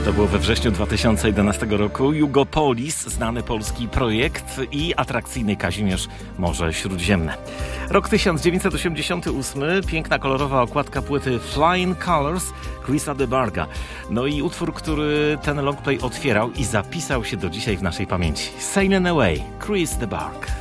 To było we wrześniu 2011 roku. Jugopolis, znany polski projekt i atrakcyjny Kazimierz Morze Śródziemne. Rok 1988, piękna kolorowa okładka płyty Flying Colours Chrisa de Barga. No i utwór, który ten longplay otwierał i zapisał się do dzisiaj w naszej pamięci. Sailing Away, Chris de Barg.